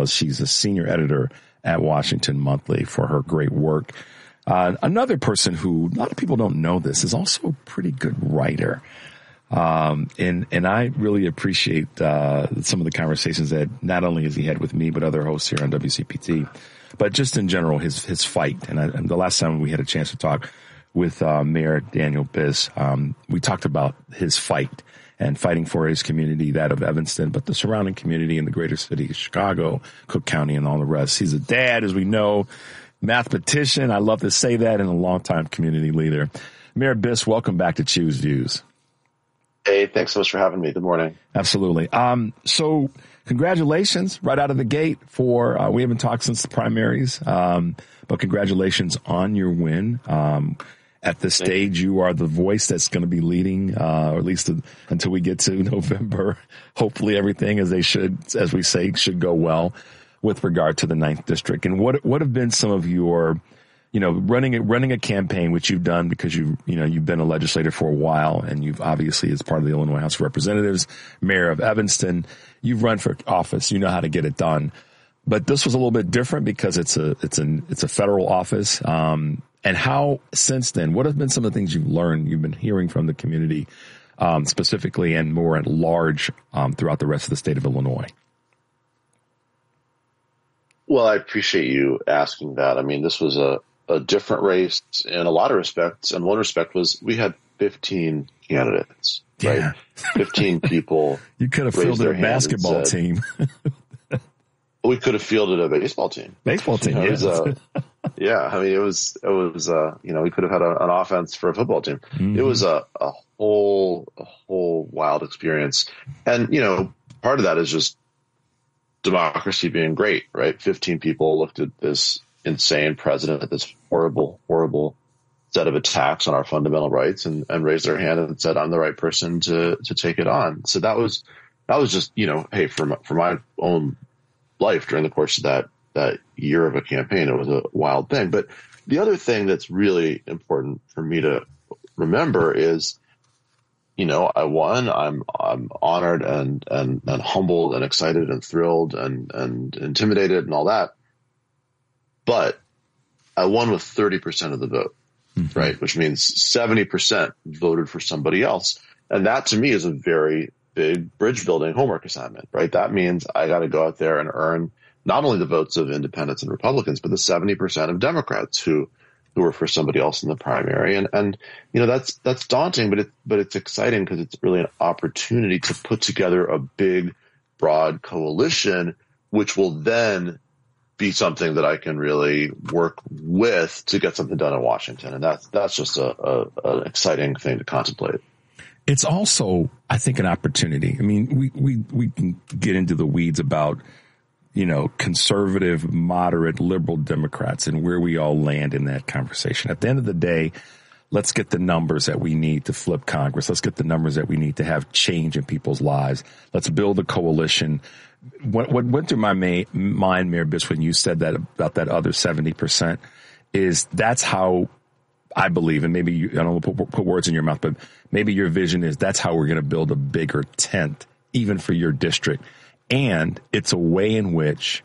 as she's a senior editor at Washington Monthly for her great work. Another person who, a lot of people don't know this, is also a pretty good writer. And I really appreciate some of the conversations that not only has he had with me, but other hosts here on WCPT, but just in general, his fight. And the last time we had a chance to talk with Mayor Daniel Biss, we talked about his fight and fighting for his community, that of Evanston, but the surrounding community in the greater city of Chicago, Cook County, and all the rest. He's a dad, as we know, mathematician. I love to say that, and a longtime community leader. Mayor Biss, welcome back to Choose Views. Hey, thanks so much for having me. Good morning. Absolutely. So congratulations right out of the gate for, we haven't talked since the primaries, but congratulations on your win. At this stage, you are the voice that's going to be leading, or at least until we get to November. Hopefully everything as we say, should go well with regard to the 9th District. And what have been some of your, running a campaign, which you've done because you've been a legislator for a while, and you've obviously, as part of the Illinois House of Representatives, mayor of Evanston, you've run for office. You know how to get it done. But this was a little bit different because it's a federal office. And how, since then, what have been some of the things you've learned, you've been hearing from the community, specifically and more at large, throughout the rest of the state of Illinois? Well, I appreciate you asking that. I mean, this was a different race in a lot of respects. And one respect was we had 15 candidates, right? Yeah. 15 people. You could have fielded a basketball team. We could have fielded a baseball team. Yes. Yeah. I mean, it was, we could have had an offense for a football team. Mm-hmm. It was a whole wild experience. And, part of that is just democracy being great, right? 15 people looked at this insane president, at this horrible, horrible set of attacks on our fundamental rights and raised their hand and said, I'm the right person to take it on. So that was just, hey, for my own life during the course of that year of a campaign, it was a wild thing. But the other thing that's really important for me to remember is, I won. I'm honored and humbled and excited and thrilled and intimidated and all that. But I won with 30% of the vote, mm-hmm. right? Which means 70% voted for somebody else. And that to me is a very big bridge building homework assignment, right? That means I got to go out there and earn not only the votes of independents and Republicans, but the 70% of Democrats who were for somebody else in the primary. And that's daunting, but it's exciting because it's really an opportunity to put together a big, broad coalition, which will then be something that I can really work with to get something done in Washington. And that's just an exciting thing to contemplate. It's also, I think, an opportunity. I mean, we can get into the weeds about, conservative, moderate, liberal Democrats and where we all land in that conversation. At the end of the day, let's get the numbers that we need to flip Congress. Let's get the numbers that we need to have change in people's lives. Let's build a coalition. What went through my mind, Mayor Biss, when you said that about that other 70% is that's how I believe, and maybe I don't want to put words in your mouth, but maybe your vision is that's how we're going to build a bigger tent, even for your district. And it's a way in which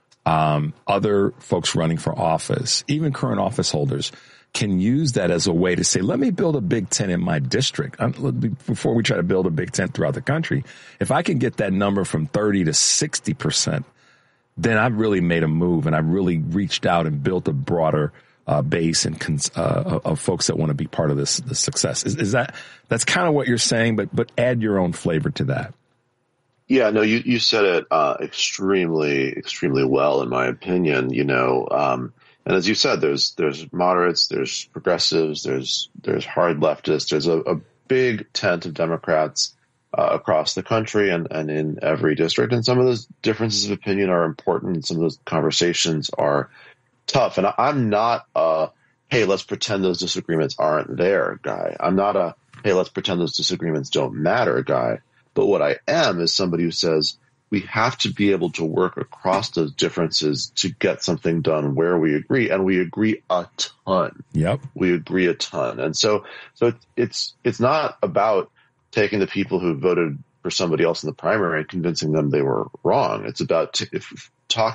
other folks running for office, even current office holders, can use that as a way to say, let me build a big tent in my district. Before we try to build a big tent throughout the country, if I can get that number from 30 to 60%, then I've really made a move and I've really reached out and built a broader base and of folks that want to be part of this success. Is that's kind of what you're saying, but add your own flavor to that. Yeah, no, you said it extremely, extremely well, in my opinion. And as you said, there's moderates, there's progressives, there's hard leftists. There's a big tent of Democrats across the country and in every district. And some of those differences of opinion are important, and some of those conversations are tough. And I'm not hey, let's pretend those disagreements aren't there guy. I'm not a, hey, let's pretend those disagreements don't matter guy. But what I am is somebody who says we have to be able to work across those differences to get something done where we agree. And we agree a ton. Yep. We agree a ton. And so it's not about taking the people who voted for somebody else in the primary and convincing them they were wrong. It's about talking